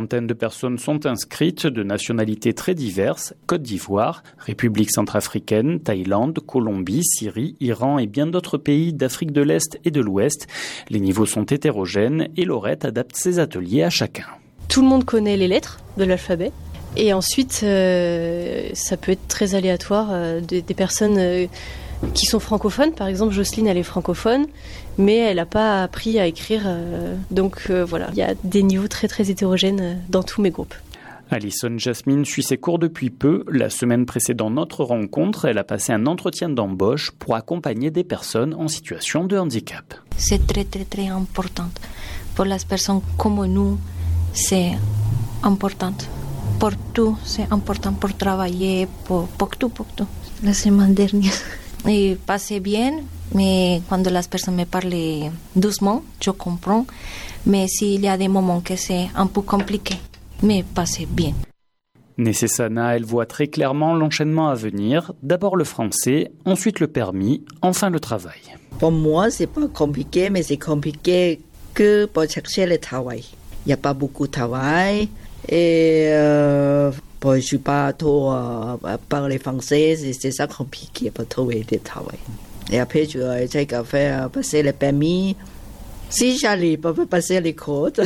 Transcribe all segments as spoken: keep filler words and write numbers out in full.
quarantaine de personnes sont inscrites, de nationalités très diverses, Côte d'Ivoire, République centrafricaine, Thaïlande, Colombie, Syrie, Iran et bien d'autres pays d'Afrique de l'Est et de l'Ouest. Les niveaux sont hétérogènes et Laurette adapte ses ateliers à chacun. Tout le monde connaît les lettres de l'alphabet. Et ensuite, euh, ça peut être très aléatoire. Euh, des, des personnes euh, qui sont francophones, par exemple, Jocelyne, elle est francophone, mais elle n'a pas appris à écrire. Euh, donc euh, voilà, il y a des niveaux très très hétérogènes dans tous mes groupes. Alison Jasmine suit ses cours depuis peu. La semaine précédant notre rencontre, elle a passé un entretien d'embauche pour accompagner des personnes en situation de handicap. C'est très très très important. Pour les personnes comme nous, c'est important. Pour tout, c'est important pour travailler, pour, pour tout, pour tout. La semaine dernière, et passé bien, mais quand les personnes me parlent doucement, je comprends. Mais s'il y a des moments que c'est un peu compliqué, mais passé bien. Nessessana, elle voit très clairement l'enchaînement à venir. D'abord le français, ensuite le permis, enfin le travail. Pour moi, c'est pas compliqué, mais c'est compliqué que pour chercher le travail. Il n'y a pas beaucoup de travail. Et euh, bon, je ne suis pas trop euh, parler français, c'est, c'est ça compliqué pour trouver du travail. Et après, je vais essayer de faire passer le permis. Si j'arrive pas passer les codes.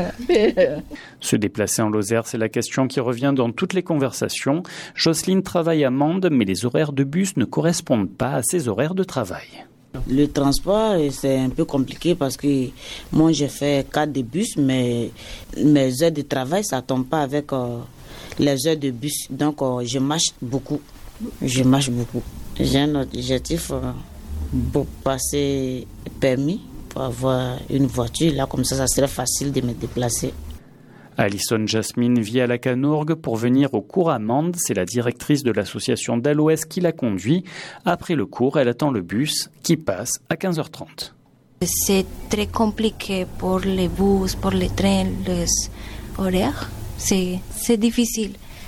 Se déplacer en Lozère, c'est la question qui revient dans toutes les conversations. Jocelyne travaille à Mende, mais les horaires de bus ne correspondent pas à ses horaires de travail. Le transport, c'est un peu compliqué parce que moi, j'ai fait quatre de bus, mais mes heures de travail, ça ne tombe pas avec euh, les heures de bus. Donc, euh, je marche beaucoup. Je marche beaucoup. J'ai un objectif euh, pour passer permis, pour avoir une voiture. Là, comme ça, ça serait facile de me déplacer. Alison Jasmine vit à la Canourgue pour venir au cours à Mende. C'est la directrice de l'association d'Aloès qui la conduit. Après le cours, elle attend le bus qui passe à quinze heures trente. C'est très compliqué pour les bus, pour les trains, les horaires. C'est, c'est difficile.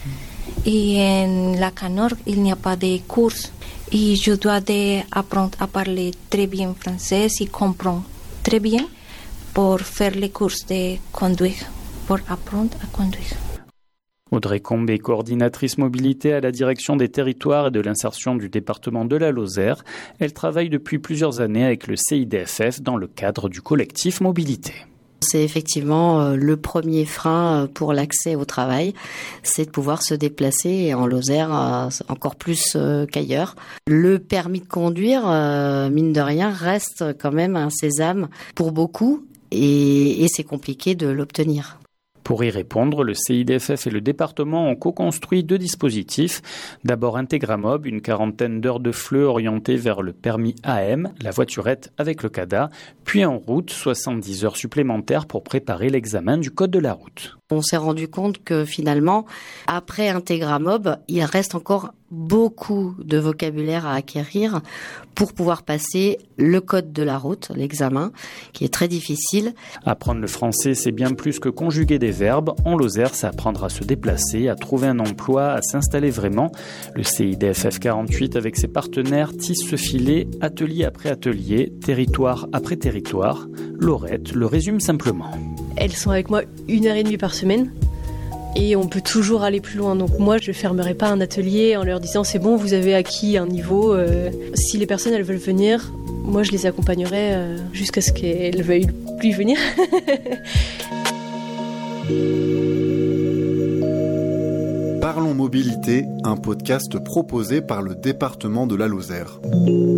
Et en la Canourgue, il n'y a pas de cours. Et je dois apprendre à parler très bien français et comprendre très bien pour faire les cours de conduire. Pour apprendre à conduire. Audrey Combe est coordinatrice mobilité à la direction des territoires et de l'insertion du département de la Lozère. Elle travaille depuis plusieurs années avec le C I D F F dans le cadre du collectif mobilité. C'est effectivement le premier frein pour l'accès au travail, c'est de pouvoir se déplacer en Lozère encore plus qu'ailleurs. Le permis de conduire, mine de rien, reste quand même un sésame pour beaucoup et, et c'est compliqué de l'obtenir. Pour y répondre, le C I D F F et le département ont co-construit deux dispositifs. D'abord Intégramob, une quarantaine d'heures de F L E orientées vers le permis A M, la voiturette avec le C A D A, puis en route, soixante-dix heures supplémentaires pour préparer l'examen du code de la route. On s'est rendu compte que finalement, après Intégramob, il reste encore beaucoup de vocabulaire à acquérir pour pouvoir passer le code de la route, l'examen, qui est très difficile. Apprendre le français, c'est bien plus que conjuguer des verbes. En Lozère, c'est apprendre à se déplacer, à trouver un emploi, à s'installer vraiment. Le C I D F F quarante-huit, avec ses partenaires, tisse ce filet, atelier après atelier, territoire après territoire. Laurette le résume simplement. Elles sont avec moi une heure et demie par semaine. Et on peut toujours aller plus loin. Donc moi, je ne fermerai pas un atelier en leur disant c'est bon, vous avez acquis un niveau. Euh, si les personnes elles veulent venir, moi je les accompagnerai euh, jusqu'à ce qu'elles veuillent plus venir. Parlons Mobilité, un podcast proposé par le département de la Lozère.